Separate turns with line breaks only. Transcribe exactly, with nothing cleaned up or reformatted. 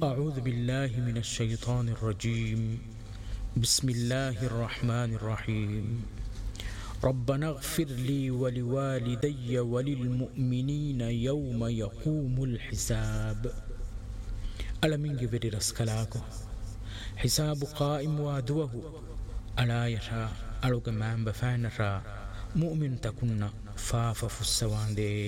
أعوذ بالله من الشيطان الرجيم بسم الله الرحمن الرحيم ربنا اغفر لي ولوالدي وللمؤمنين يوم يقوم الحساب. ألمين جبري رسكلاكو حساب قائم وادوه ألا يشاء ألوك ما بفان را مؤمن تكون فافف السوان دي